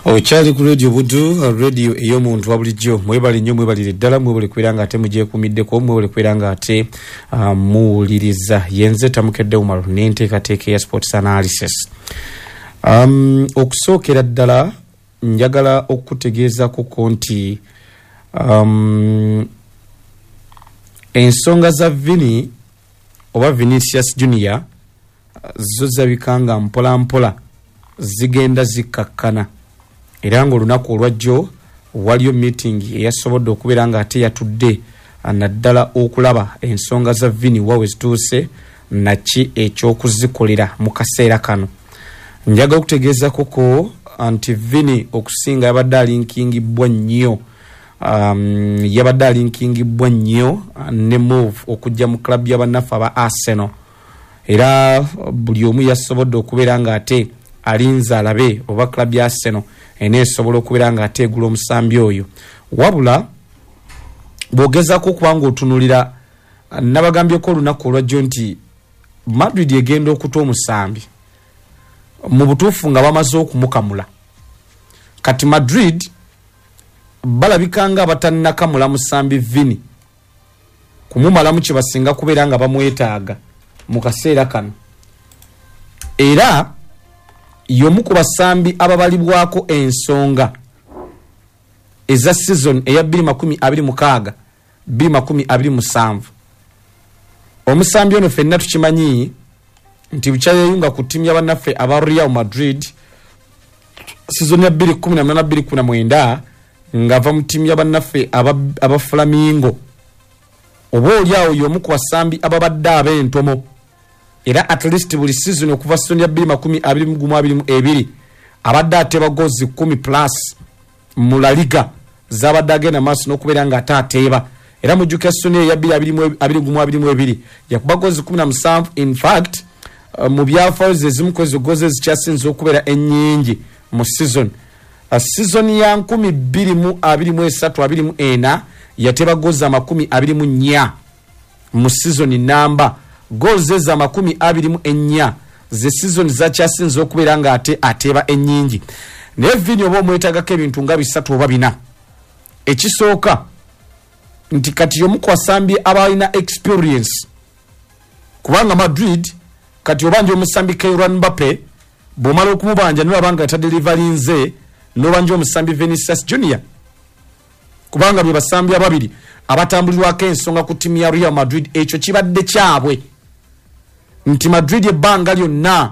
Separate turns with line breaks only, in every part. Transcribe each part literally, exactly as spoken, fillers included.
Okyali ku radio Budu, radio eyomuntu wabulijjo mwebali nnyo mwebalire ddala mwebale kwiranga ate muje kumiddeko mwebale kwiranga ate uh, muwuliriza yenze tamukedde umaru n'enteekateeka ya sports analysis. Um, okusookera ddala njagala okutegeeza ku nti um, ensonga za Vini oba Vinicius Junior zo zabikanga mpola mpola zigenda zikakkana. Era ng'olunaku olwajjo waliyo meeting eyasobodde okubeera nga ate yatudde naddala okulaba ensonga za Vini wawe zituuse naki ekyokuzikolera mu kaseera kano. Njaga okutegeeza koko anti Vini okusinga yabadde alinkingibwa nnyo um, yabadde alinkingibwa nnyo ne move okujja mu club y'abannaffe aba Arsenal. Era buli omu yasobodde okubeera nga ate alinza alabe oba club ya Arsenal eneesobola okubeera nga ateegula omusambi oyo. Wabula bw'ogezaako okubanga otunulira nabagambyeko olunaku olwajjo nti Madrid egenda okuta omusambi mu butuufu nga bamaze okumukamula. Kati Madrid balabika nga abatannakamula musambi Vini kumumalamu kye basinga kubeera nga bamwetaaga mu kaseera kano. Era yomu ku basambi ababalibwako ensonga eza season eya bbiri makumi abiri mukaaga bbiri makumi abiri musanvu. Omusambi ono ffenna tukimanyi nti bukyayeyunga ku ttiimu y'abannaffe aba Real Madrid season ya bbiri kumi na munaana bbiri kumi na mwenda ng'ava mu ttiimu y'abannaffe aba, aba Flamingo. Oba oliawo y'omu ku basambi ababadde ab'entomo. Era at least buli season okuva season ya bbiri makumi abiri mu gumu abiri mu ebiri abadde ateeba gozi kumi plus mu La Liga z'abadde agenda maaso n'okubeera nga ate ateeba. Era mujjuka season ya bbiri abiri mu gumu abiri mu ebiri yakuba gozi kumi na musanvu. In fact uh, mu byafaayo ze zimu ku ezo gozi ezikyasinze okubeera ennyingi mu season. Uh, season ya nkumi bbiri mu abiri mu esatu abiri mu ena yateeba gozi amakumi abiri mu nnya mu season namba. Goals za makumi abiri mu ennya ze season za kyasinze okubeera nga ate ateeba ennyingi. Ne Vini oba omwetagako ebintu nga bisatu oba bina. Ekisooka nti kati y'omu ku basambi abalina experience kubanga Madrid kati obanja omusambi Kylian Mbappe bw'omala okumubanja nolaba nga tadeliverinze n'obanja omusambi Vinicius Junior kubanga bwe basambi ababiri abatambulirwako ensonga ku ttiimu ya Real Madrid. Ekyo kibadde kyabwe nti Madrid ebbanga lyonna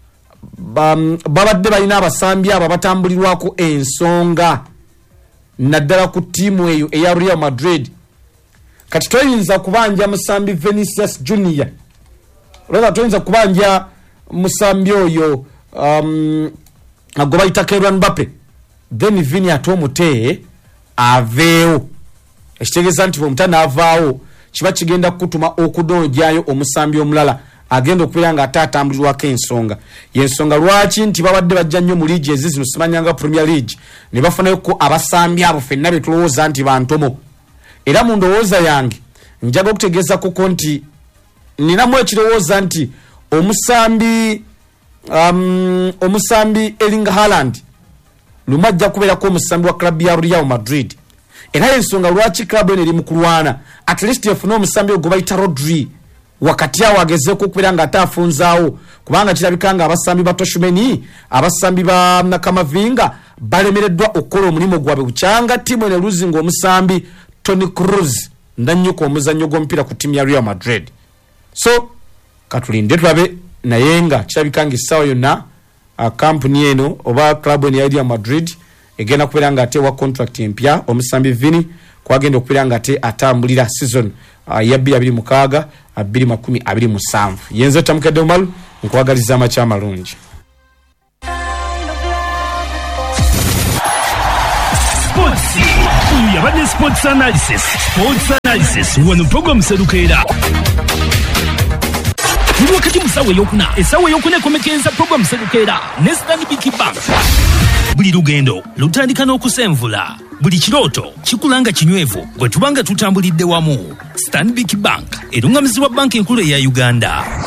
babadde balina abasambi abo abatambulirwako ensonga naddala ku ttiimu eyo eya Real Madrid. Kati toyinza kubanja musambi Vinicius Junior olaba toyinza kubanja musambi oyo um, gwe bayita Kylian Mbappe then Vini ate omutee aveewo. Ekitegeeza nti bw'omuta n'avaawo kiba kigenda kutuma okudonjayo omusambi omulala agenda okubeera nga ate atambulirwako ensonga. Yensonga lwaki nti babadde bajja nnyo mu liigi ezi zino simanyanga Premier League ne bafunayoko abasambi abo ffenna be tulowooza nti bantomo. Era mu ndowooza yange njaga okutegeeza koko nti ninamu ekirowooza nti omusambi um, omusambi Erling Haaland lumu ajja kubeerako omusambi wa club ya Real Madrid. Era ensonga lwaki club eno eri mu kulwana at least efuna omusambi ogwo bayita Rodri wakati awo agezeeko okubeera nga ate afunzaawo kubanga kirabika nga abasambi ba Toshumeni abasambi ba Nakamavinga balemereddwa okukola omulimu gwabwe bukyanga ttiimu eno eluzinga omusambi Toni Kroos ndannyuka omuzannyo gw'omupiira ku ttiimu ya Real Madrid. So katulinde tulabe naye nga kirabika nga essaawa yonna uh, kampuni eno oba club eno ya Real Madrid egenda kubeera nga ate wa contract empya omusambi Vini kwagenda okubeera nga ate atambulira season uh, ya bbiri abiri mukaaga bbiri makumi abiri musanvu. Yenze tamukedde umalu nkwagaliza amakya amalungi.
Sports yabadde sports analysis sports analysis wano program serukeera Ndi wakati musawe yokuna esawe yokuna komekenza program serukeera ne Stanbic Bank. Buli lugendo lutandika n'okusenvula buli kirooto kikulanga kinywevu bwe tubanga tutambulidde wamu. Stanbic Bank erungamizibwa banka enkulu eya Uganda.